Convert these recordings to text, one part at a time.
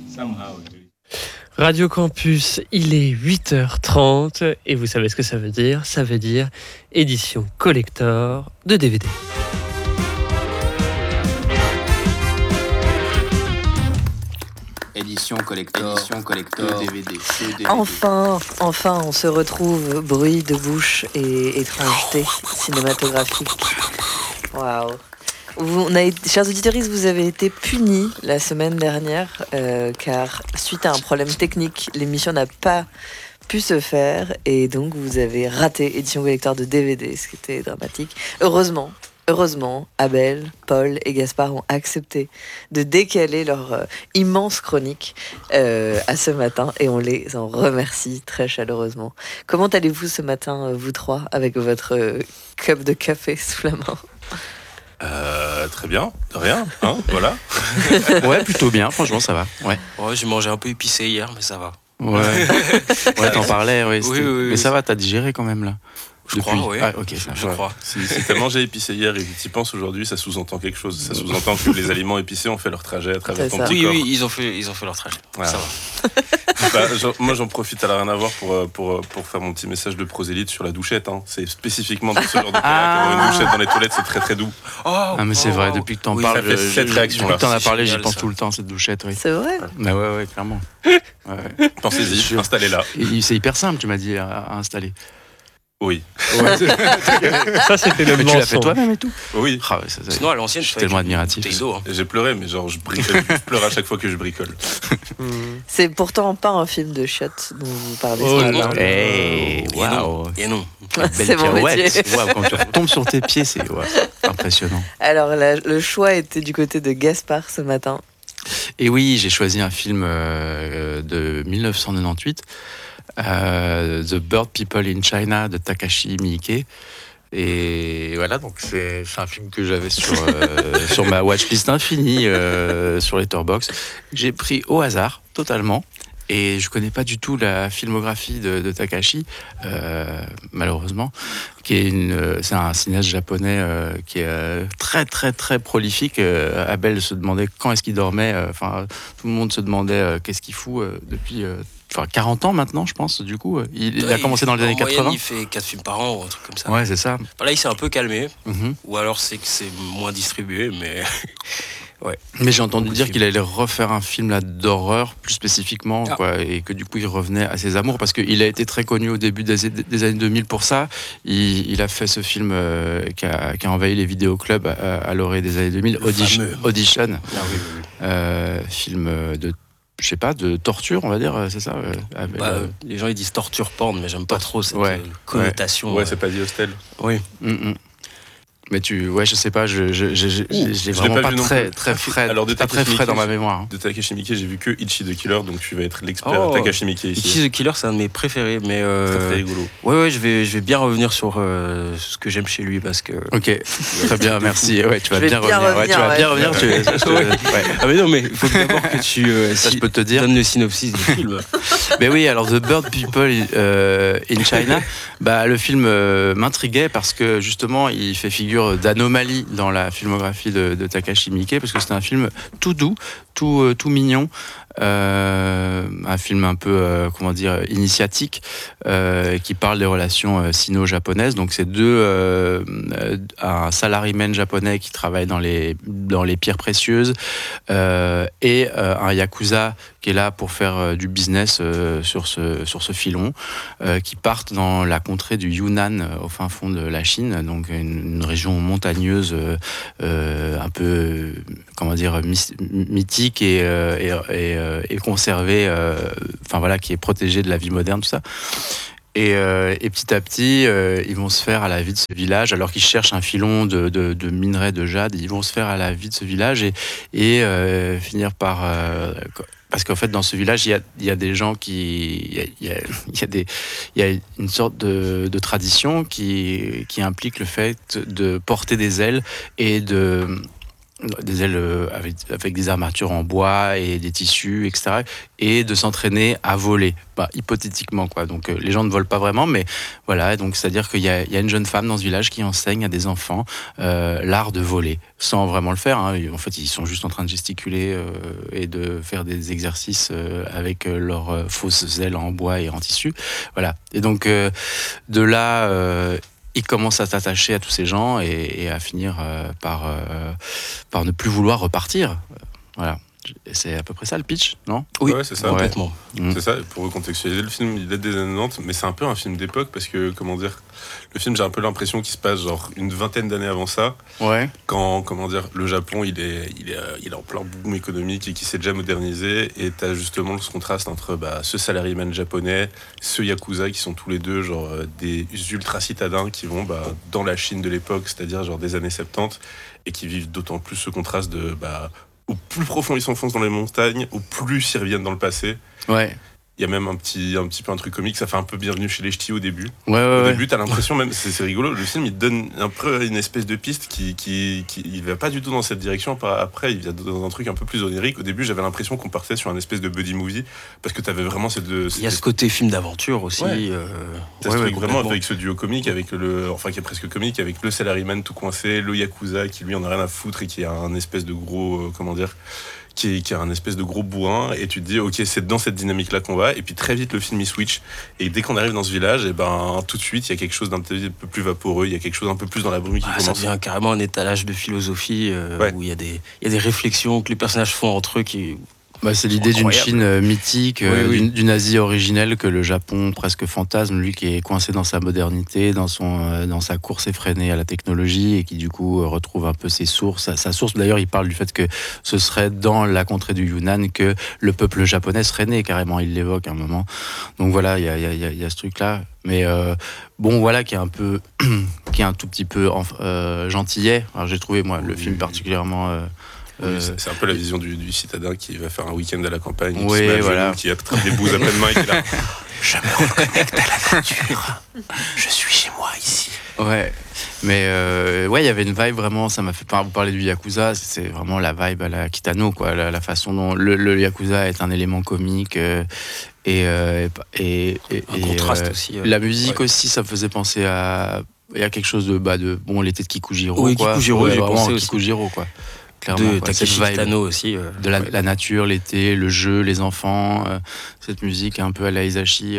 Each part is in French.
Radio Campus, il est 8h30 et vous savez ce que ça veut dire ? Ça veut dire édition collector de DVD. Édition collector, DVD. Enfin, on se retrouve, bruit de bouche et étrangeté cinématographique. Waouh. Chers auditeurs, vous avez été punis la semaine dernière car suite à un problème technique, l'émission n'a pas pu se faire et donc vous avez raté édition collector de DVD, ce qui était dramatique. Heureusement, Abel, Paul et Gaspard ont accepté de décaler leur immense chronique à ce matin et on les en remercie très chaleureusement. Comment allez-vous ce matin, vous trois, avec votre cup de café sous la main ? Très bien, de rien, hein, voilà. Ouais, plutôt bien, franchement, ça va. Ouais, j'ai mangé un peu épicé hier, mais ça va. Ouais, t'en parlais, ouais. Oui, mais ça va, t'as digéré quand même là. Je crois, oui. Ah, ok, je crois. Si t'as mangé épicé hier et que tu y penses aujourd'hui, ça sous-entend quelque chose. Ça sous-entend que les aliments épicés ont fait leur trajet à travers ton petit corps. Oui, ils ont fait leur trajet. Voilà. Ça va. Moi, j'en profite, à rien à voir pour faire mon petit message de prosélyte sur la douchette. Hein. C'est spécifiquement pour ce genre de cas qu'avoir une douchette dans les toilettes, c'est très très doux. Mais c'est vrai, depuis que t'en parles, ça fait cette réaction-là. Depuis que t'en as parlé, j'y génial, pense ça. tout le temps, cette douchette. Oui. C'est vrai ? Bah ouais, clairement. Pensez-y, installez-la. Et c'est hyper simple, tu m'as dit, à installer. Oui. Ça, c'était le Mais tu l'as fait mensonge. toi-même et tout. Oui. Sinon, à l'ancienne, je suis tellement admiratif. J'ai pleuré, mais genre, je pleure à chaque fois que je bricole. C'est pourtant pas un film de shot dont vous parlez Oh ce là matin. Hey, waouh. Et non. C'est mon métier. Waouh, quand tu retombes sur tes pieds, c'est impressionnant. Alors, le choix était du côté de Gaspard ce matin. Et oui, j'ai choisi un film de 1998, The Bird People in China de Takashi Miike. Et voilà, donc c'est un film que j'avais sur ma watchlist infinie sur Letterboxd. J'ai pris au hasard, totalement. Et je connais pas du tout la filmographie de Takashi, malheureusement, c'est un cinéaste japonais qui est très très très prolifique. Abel se demandait quand est-ce qu'il dormait. Tout le monde se demandait qu'est-ce qu'il fout depuis 40 ans maintenant, je pense. Du coup, il a commencé dans les années 80. Moyenne, il fait 4 films par an ou un truc comme ça. Ouais, c'est ça. Là, il s'est un peu calmé. Mm-hmm. Ou alors c'est que c'est moins distribué, mais... Ouais. Mais j'ai entendu dire qu'il allait refaire un film là, d'horreur, plus spécifiquement, et que du coup il revenait à ses amours, parce qu'il a été très connu au début des années 2000 pour ça. Il a fait ce film qui a envahi les vidéoclubs à l'orée des années 2000, Audition. Film de... Je sais pas, de torture, on va dire, c'est ça Les gens ils disent torture porn, mais j'aime pas trop cette connotation. Ouais, c'est pas dit hostel. Oui. Mm-mm. Mais je sais pas, j'ai vraiment pas très frais, Alors de pas très frais dans ma mémoire. De Takashi Miike, j'ai vu que Ichi the Killer, donc tu vas être l'expert Takashi Miike ici. Ichi the Killer, c'est un de mes préférés, mais très rigolo. Ouais, je vais bien revenir sur ce que j'aime chez lui parce que. Ok, très bien, merci. Ouais, tu vas bien revenir. Ouais, tu vas bien revenir. Ah mais non, mais il faut d'abord que tu je peux te dire. donnes le synopsis du film. Mais oui, alors The Bird People in China, le film m'intriguait parce que justement il fait figure d'anomalie dans la filmographie de Takashi Miike, parce que c'est un film tout doux, tout mignon, un film un peu initiatique, qui parle des relations sino-japonaises. Donc c'est un salaryman japonais qui travaille dans les pierres précieuses et un yakuza qui est là pour faire du business sur ce filon, qui partent dans la contrée du Yunnan, au fin fond de la Chine, donc une région montagneuse un peu mythique et conservée, qui est protégée de la vie moderne, tout ça. Et petit à petit, ils vont se faire à la vie de ce village, alors qu'ils cherchent un filon de minerai de jade. Ils vont se faire à la vie de ce village et finir par... parce qu'en fait, dans ce village, il y a des gens il y a une sorte de tradition qui implique le fait de porter des ailes et de des ailes avec des armatures en bois et des tissus, etc. Et de s'entraîner à voler, hypothétiquement, quoi. Donc les gens ne volent pas vraiment, mais voilà. Donc c'est-à-dire qu'il y a une jeune femme dans ce village qui enseigne à des enfants l'art de voler, sans vraiment le faire. Hein. En fait, ils sont juste en train de gesticuler et de faire des exercices avec leurs fausses ailes en bois et en tissu. Voilà. Et donc de là. Il commence à s'attacher à tous ces gens et à finir par ne plus vouloir repartir. Voilà. C'est à peu près ça le pitch, non ? Oui, ouais, c'est ça. Complètement. C'est ça, pour recontextualiser, le film, il date des années 90, mais c'est un peu un film d'époque parce que, comment dire, le film, j'ai un peu l'impression qu'il se passe genre une vingtaine d'années avant ça. Ouais. Quand, comment dire, le Japon, il est en plein boom économique et qui s'est déjà modernisé. Et t'as justement ce contraste entre ce salaryman japonais, ce yakuza qui sont tous les deux genre des ultra citadins qui vont dans la Chine de l'époque, c'est-à-dire genre des années 70, et qui vivent d'autant plus ce contraste de au plus profond ils s'enfoncent dans les montagnes, au plus ils reviennent dans le passé. Ouais. Il y a même un petit peu un truc comique, ça fait un peu Bienvenue chez les Ch'tis au début. Au début, t'as l'impression même, c'est rigolo, le film il te donne un peu une espèce de piste qui il va pas du tout dans cette direction. Après, il vient dans un truc un peu plus onirique. Au début, j'avais l'impression qu'on partait sur un espèce de buddy movie parce que t'avais vraiment ces deux. Il y a ce côté film d'aventure aussi. Ouais. T'as ce truc vraiment avec ce duo comique, qui est presque comique, avec le salaryman tout coincé, le yakuza qui lui en a rien à foutre et qui a un espèce de gros, qui a un espèce de gros bourrin, et tu te dis ok, c'est dans cette dynamique là qu'on va, et puis très vite le film il switch, et dès qu'on arrive dans ce village, et tout de suite il y a quelque chose d'un peu plus vaporeux, il y a quelque chose un peu plus dans la brume qui commence. Ça devient carrément un étalage de philosophie où il y a des réflexions que les personnages font entre eux qui... c'est l'idée d'une Chine mythique, d'une Asie originelle que le Japon presque fantasme, lui qui est coincé dans sa modernité, dans sa course effrénée à la technologie, et qui du coup retrouve un peu ses sources. Sa source, d'ailleurs, il parle du fait que ce serait dans la contrée du Yunnan que le peuple japonais serait né, carrément, il l'évoque à un moment. Donc voilà, il y a ce truc-là. Mais qui est un peu, qui est un tout petit peu gentillet. Alors j'ai trouvé, moi, le film particulièrement... c'est un peu la vision du citadin qui va faire un week-end à la campagne, qui attrape des bouses à pleine main et qui est là. Je me reconnecte à la nature. Je suis chez moi ici. Ouais, mais il y avait une vibe vraiment, ça m'a fait vous parler du Yakuza, c'est vraiment la vibe à la Kitano, quoi, la façon dont le Yakuza est un élément comique et un contraste aussi. La musique aussi, ça me faisait penser à quelque chose de l'été de Kikujiro. Oui, quoi. Kikujiro, j'ai pensé aussi. Kikujiro, quoi. Clairement, de Takeshi Kitano aussi. De la nature, l'été, le jeu, les enfants, cette musique un peu à la Hisashi.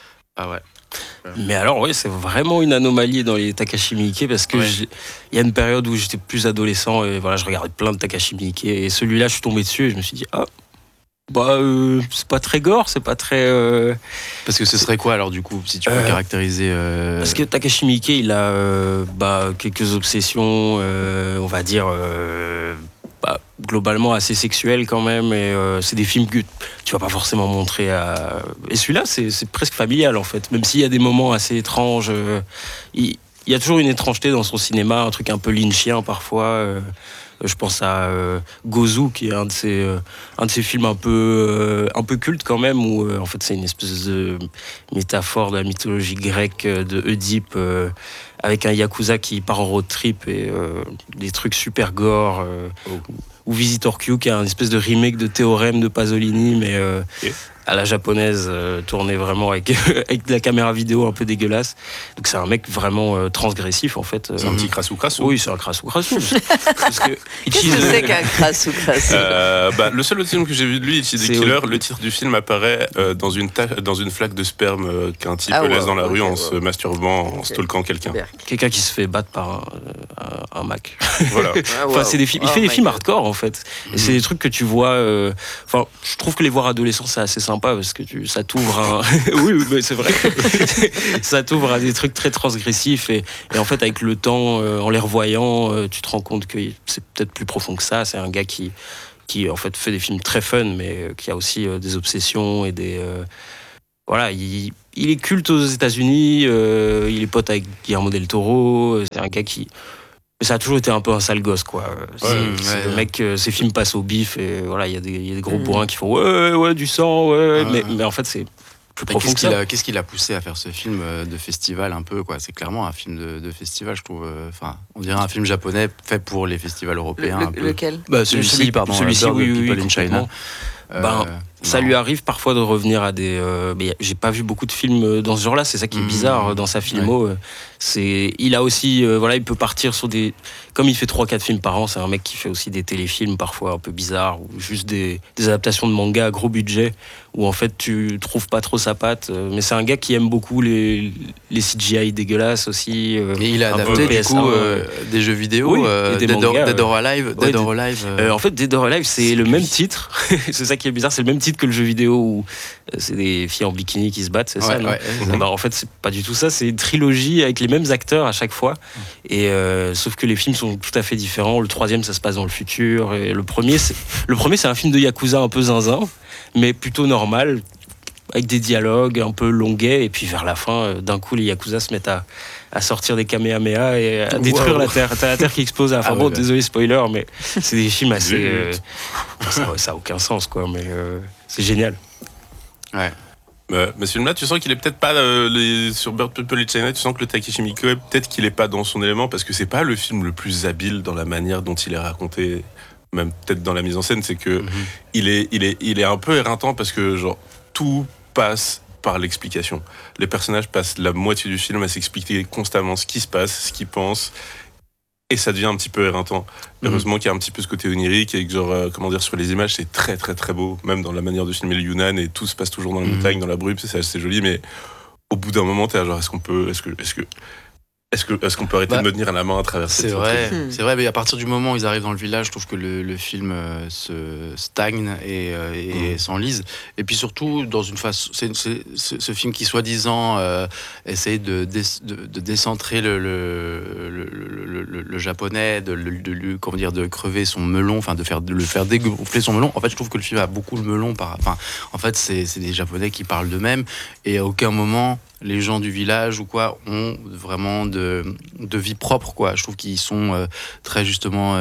Mais alors, c'est vraiment une anomalie dans les Takashi Miike parce que il y a une période où j'étais plus adolescent et je regardais plein de Takashi Miike et celui-là, je suis tombé dessus et je me suis dit, c'est pas très gore, c'est pas très... Parce que ce serait quoi alors du coup, si tu peux caractériser... Parce que Takashi Miike, il a quelques obsessions, on va dire... globalement assez sexuelles quand même, et c'est des films que tu vas pas forcément montrer à... Et celui-là, c'est presque familial en fait, même s'il y a des moments assez étranges. Il y a toujours une étrangeté dans son cinéma, un truc un peu lynchien parfois. Je pense à Gozu, qui est un de ces films un peu culte quand même, où en fait c'est une espèce de métaphore de la mythologie grecque de Oedipe, avec un yakuza qui part en road trip et des trucs super gore. Ou Visitor Q, qui est un espèce de remake de Théorème de Pasolini, mais à la japonaise, tourné vraiment avec de la caméra vidéo un peu dégueulasse. Donc c'est un mec vraiment transgressif en fait. C'est un petit crassou-crassou. Oui, c'est un crassou-crassou. Qu'est-ce que c'est qu'un crassou-crassou Le seul autre film que j'ai vu de lui, Ichi the Killer, le titre du film apparaît dans une flaque de sperme qu'un type laisse dans la rue en se masturbant, en stalkant quelqu'un. Quelqu'un qui se fait battre par un Mac. Voilà. C'est des films. Il fait des films hardcore en fait. Et c'est des trucs que tu vois. Je trouve que les voir adolescents, c'est assez sympa parce que ça t'ouvre à... oui, mais c'est vrai. Ça t'ouvre à des trucs très transgressifs et en fait avec le temps, en les revoyant, tu te rends compte que c'est peut-être plus profond que ça. C'est un gars qui en fait fait des films très fun, mais qui a aussi des obsessions et des... il est culte aux États-Unis, il est pote avec Guillermo del Toro, c'est un gars qui... Ça a toujours été un peu un sale gosse, quoi. Le mec, ses films passent au bif et il y a des gros bourrins qui font ouais, du sang, mais en fait, c'est plus Mais profond que ça. qu'est-ce qui l'a poussé à faire ce film de festival un peu, quoi. C'est clairement un film de festival, je trouve. Enfin, on dirait un film japonais fait pour les festivals européens. un peu. Lequel? Celui-ci, pardon. Celui-ci, Bird of oui, People in complètement. China. Ça lui arrive parfois de revenir à des. Mais j'ai pas vu beaucoup de films dans ce genre-là. C'est ça qui est bizarre dans sa filmo. Il a aussi, il peut partir sur des. Comme il fait 3-4 films par an, c'est un mec qui fait aussi des téléfilms parfois un peu bizarres ou juste des adaptations de manga à gros budget où en fait tu trouves pas trop sa patte. Mais c'est un gars qui aime beaucoup les CGI dégueulasses aussi. Et il a un peu adapté du PS1, coup des jeux vidéo, oui, et des mangas, Dead or Alive. Ouais, Dead or Alive. En fait, Dead or Alive, c'est le même titre. C'est ça qui est bizarre, c'est le même titre que le jeu vidéo où c'est des filles en bikini qui se battent, c'est ça, non ouais. En fait, c'est pas du tout ça. C'est une trilogie avec les mêmes acteurs à chaque fois. Et sauf que les films sont tout à fait différents. Le troisième, ça se passe dans le futur. Et le premier, c'est un film de Yakuza un peu zinzin, mais plutôt normal, avec des dialogues un peu longuets. Et puis vers la fin, d'un coup, les Yakuza se mettent à sortir des kamehameha et à détruire la Terre. T'as la Terre qui explose à la fin. Désolé, spoiler, mais c'est des films assez... ça a aucun sens, quoi, mais c'est génial. Ouais. Mais ce film-là, tu sens qu'il est peut-être pas sur Bird People in China. Tu sens que le Takeshi Miike, peut-être qu'il est pas dans son élément parce que c'est pas le film le plus habile dans la manière dont il est raconté, même peut-être dans la mise en scène. C'est que il est un peu éreintant parce que genre tout passe par l'explication. Les personnages passent la moitié du film à s'expliquer constamment ce qui se passe, ce qu'ils pensent. Et ça devient un petit peu éreintant. Heureusement qu'il y a un petit peu ce côté onirique et que genre, sur les images, c'est très très très beau. Même dans la manière de filmer le Yunnan et tout se passe toujours dans la montagne, dans la brume, c'est assez joli. Mais au bout d'un moment, t'es genre, est-ce qu'on peut arrêter de me tenir à la main à travers cette C'est vrai, mais à partir du moment où ils arrivent dans le village, je trouve que le film se stagne et s'enlise. Et puis surtout, dans une phase, c'est ce film qui soi-disant essaye de décentrer le japonais, de crever son melon, enfin de le faire dégonfler son melon. En fait, je trouve que le film a beaucoup le melon. En fait, c'est des japonais qui parlent d'eux-mêmes et à aucun moment les gens du village ou quoi ont vraiment de vie propre, quoi. Je trouve qu'ils sont très justement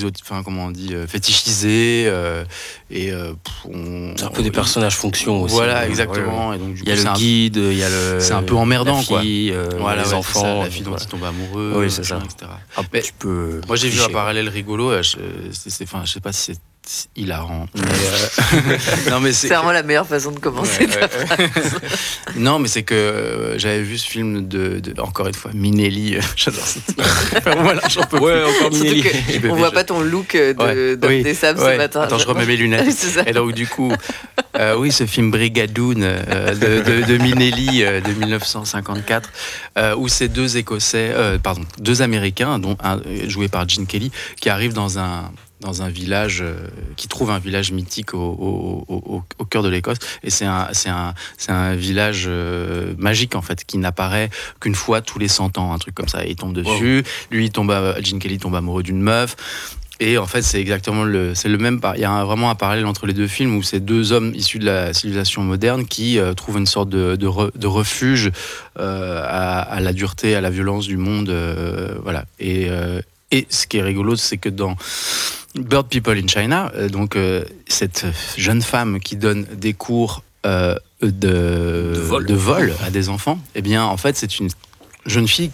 fétichisés c'est un peu des personnages fonction aussi. Voilà, exactement. Ouais. Et donc, du il y a coup, le guide, il y a le. C'est un peu emmerdant, la fille, quoi. les enfants, ça, la fille dont il tombe amoureux, oui, c'est ça. etc. Mais tu peux. Moi, j'ai vu un parallèle rigolo. Je sais pas si c'est hilarant. Non, mais c'est vraiment la meilleure façon de commencer ta phrase. Non, mais c'est que j'avais vu ce film de encore une fois, Minelli. J'adore cette voilà, j'en peux plus. Encore Minelli. On voit pas ton look d'homme des sables ce matin. Attends, je remets mes lunettes. Et donc, du coup, ce film Brigadoon de Minelli de 1954, où c'est deux Américains, dont un joué par Gene Kelly, qui arrivent dans un village, qui trouve un village mythique au cœur de l'Écosse. Et c'est un village magique, en fait, qui n'apparaît qu'une fois tous les 100 ans, un truc comme ça. Et il tombe dessus. Lui, Gene Kelly tombe amoureux d'une meuf. Et en fait, c'est exactement c'est le même. Il y a vraiment un parallèle entre les deux films où c'est deux hommes issus de la civilisation moderne qui trouvent une sorte de refuge à la dureté, à la violence du monde. Voilà. Et ce qui est rigolo, c'est que dans Bird People in China, cette jeune femme qui donne des cours de vol à des enfants, eh bien, en fait, c'est une jeune fille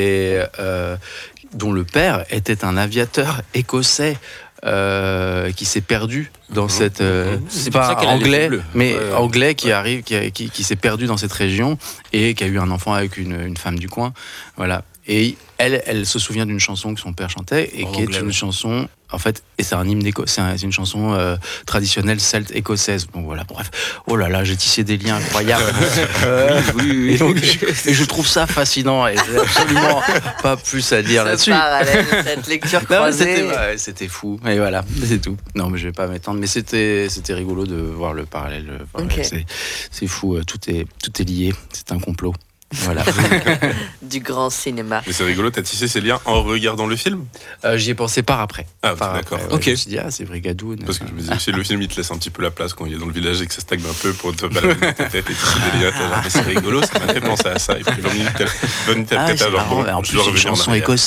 dont le père était un aviateur écossais qui s'est perdu dans cette c'est pas anglais mais anglais qui arrive qui s'est perdu dans cette région et qui a eu un enfant avec une femme du coin, voilà. Et elle se souvient d'une chanson que son père chantait et qui est une chanson, en fait, et c'est un hymne c'est une chanson traditionnelle celte écossaise. Bon voilà, bref. Oh là là, j'ai tissé des liens incroyables. Oui. Et je trouve ça fascinant et j'ai absolument pas plus à dire là-dessus. Parallèle, cette lecture croisée. C'était fou. Et voilà, c'est tout. Non, mais je vais pas m'étendre. Mais c'était rigolo de voir le parallèle. Voilà, okay. C'est fou. Tout est lié. C'est un complot. Voilà. Du grand cinéma. Mais c'est rigolo, t'as tissé ces liens en regardant le film ? J'y ai pensé par après. Ah, d'accord. Après, je me suis dit, c'est Brigadoon. Parce que je me disais, le film, il te laisse un petit peu la place quand il est dans le village et que ça stagne un peu pour te balader dans ta tête et tisser des liens. Mais c'est rigolo, ça m'a fait penser à ça. Et puis, bonne interprétation. En plus, c'est une chanson écossaise.